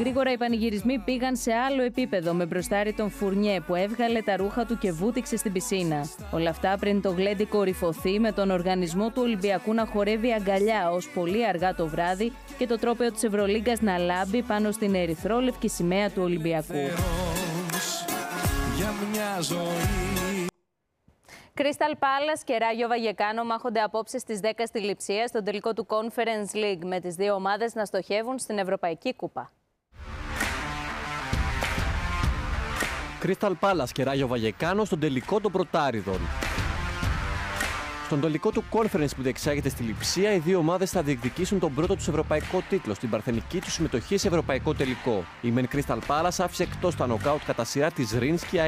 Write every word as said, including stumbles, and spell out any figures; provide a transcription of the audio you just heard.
γρήγορα οι πανηγυρισμοί πήγαν σε άλλο επίπεδο με μπροστάρι τον Φουρνιέ που έβγαλε τα ρούχα του και βούτυξε στην πισίνα. Όλα αυτά πριν το γλέντι κορυφωθεί με τον οργανισμό του Ολυμπιακού να χορεύει αγκαλιά ως πολύ αργά το βράδυ και το τρόπαιο της Ευρωλίγκας να λάμπει πάνω στην ερυθρόλευκη σημαία του Ολυμπιακού. Για μια ζωή. Crystal Palace και Rayo Vallecano μάχονται απόψε στις δέκα στη Λειψία στον τελικό του Conference League, με τις δύο ομάδες να στοχεύουν στην Ευρωπαϊκή Κούπα. Crystal Palace και Rayo Vallecano στον τελικό των πρωτάριδων. Στον τελικό του Conference που διεξάγεται στη Λειψία, οι δύο ομάδες θα διεκδικήσουν τον πρώτο τους ευρωπαϊκό τίτλο στην παρθενική του συμμετοχή σε ευρωπαϊκό τελικό. Η μεν Crystal Palace άφησε εκτός τα νοκάουτ κατά σειρά της Ρίνς και